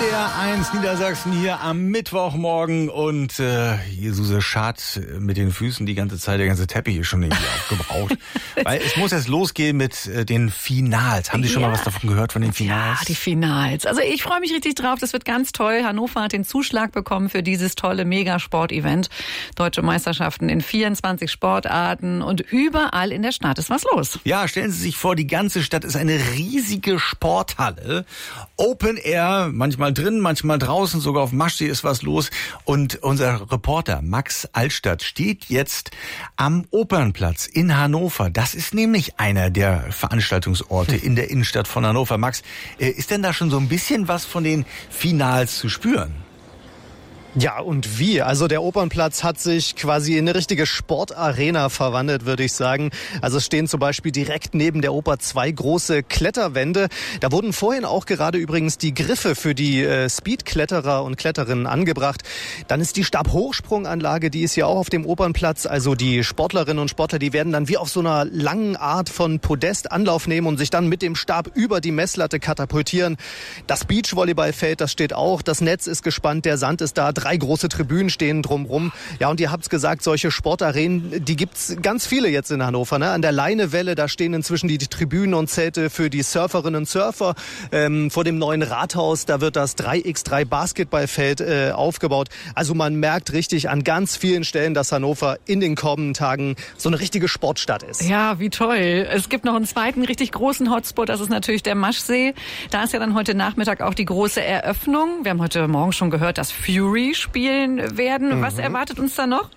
NDR 1 Niedersachsen hier am Mittwochmorgen und Suse Schad mit den Füßen die ganze Zeit, der ganze Teppich ist schon irgendwie aufgebraucht. Weil es muss jetzt losgehen mit den Finals. Haben Sie schon mal was davon gehört von den Finals? Ja, die Finals. Also ich freue mich richtig drauf, das wird ganz toll. Hannover hat den Zuschlag bekommen für dieses tolle Megasport-Event. Deutsche Meisterschaften in 24 Sportarten und überall in der Stadt ist was los. Ja, stellen Sie sich vor, die ganze Stadt ist eine riesige Sporthalle. Open Air, manchmal drin, manchmal draußen, sogar auf dem Maschsee ist was los. Und unser Reporter Max Altstadt steht jetzt am Opernplatz in Hannover. Das ist nämlich einer der Veranstaltungsorte in der Innenstadt von Hannover. Max, ist denn da schon so ein bisschen was von den Finals zu spüren? Ja, und wie? Also der Opernplatz hat sich quasi in eine richtige Sportarena verwandelt, würde ich sagen. Also es stehen zum Beispiel direkt neben der Oper 2 große Kletterwände. Da wurden vorhin auch gerade übrigens die Griffe für die Speedkletterer und Kletterinnen angebracht. Dann ist die Stabhochsprunganlage, die ist ja auch auf dem Opernplatz. Also die Sportlerinnen und Sportler, die werden dann wie auf so einer langen Art von Podest Anlauf nehmen und sich dann mit dem Stab über die Messlatte katapultieren. Das Beachvolleyballfeld, das steht auch. Das Netz ist gespannt, der Sand ist da. 3 große Tribünen stehen drumrum. Ja, und ihr habt's gesagt, solche Sportarenen, die gibt's ganz viele jetzt in Hannover. Ne? An der Leinewelle, da stehen inzwischen die Tribünen und Zelte für die Surferinnen und Surfer. Vor dem neuen Rathaus, da wird das 3x3 Basketballfeld aufgebaut. Also man merkt richtig an ganz vielen Stellen, dass Hannover in den kommenden Tagen so eine richtige Sportstadt ist. Ja, wie toll. Es gibt noch einen zweiten richtig großen Hotspot, das ist natürlich der Maschsee. Da ist ja dann heute Nachmittag auch die große Eröffnung. Wir haben heute Morgen schon gehört, dass Fury spielen werden. Was erwartet uns da noch?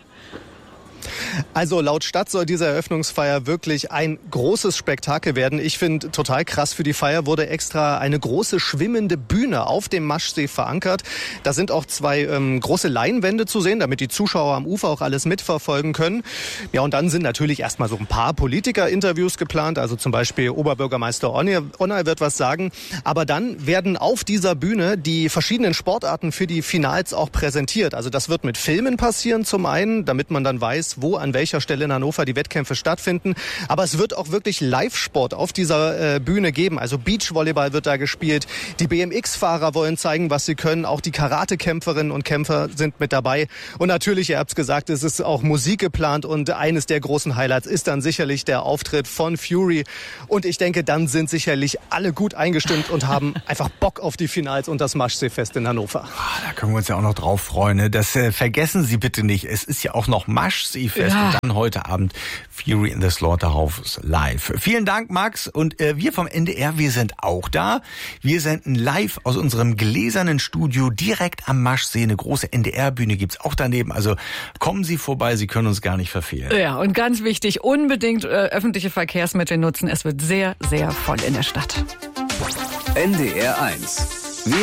Also laut Stadt soll diese Eröffnungsfeier wirklich ein großes Spektakel werden. Ich finde total krass, für die Feier wurde extra eine große schwimmende Bühne auf dem Maschsee verankert. Da sind auch 2 große Leinwände zu sehen, damit die Zuschauer am Ufer auch alles mitverfolgen können. Ja, und dann sind natürlich erstmal so ein paar Politiker-Interviews geplant. Also zum Beispiel Oberbürgermeister Onay wird was sagen. Aber dann werden auf dieser Bühne die verschiedenen Sportarten für die Finals auch präsentiert. Also das wird mit Filmen passieren zum einen, damit man dann weiß, wo an welcher Stelle in Hannover die Wettkämpfe stattfinden. Aber es wird auch wirklich Live-Sport auf dieser Bühne geben. Also Beachvolleyball wird da gespielt. Die BMX-Fahrer wollen zeigen, was sie können. Auch die Karate-Kämpferinnen und Kämpfer sind mit dabei. Und natürlich, ihr habt es gesagt, es ist auch Musik geplant. Und eines der großen Highlights ist dann sicherlich der Auftritt von Fury. Und ich denke, dann sind sicherlich alle gut eingestimmt und haben einfach Bock auf die Finals und das Maschseefest in Hannover. Da können wir uns ja auch noch drauf freuen. Ne? Das vergessen Sie bitte nicht. Es ist ja auch noch Maschseefest. Ja. Und dann heute Abend Fury in the Slaughterhouse live. Vielen Dank, Max. Und wir vom NDR, wir sind auch da. Wir senden live aus unserem gläsernen Studio direkt am Maschsee. Eine große NDR-Bühne gibt's auch daneben. Also kommen Sie vorbei, Sie können uns gar nicht verfehlen. Ja, und ganz wichtig, unbedingt öffentliche Verkehrsmittel nutzen. Es wird sehr, sehr voll in der Stadt. NDR 1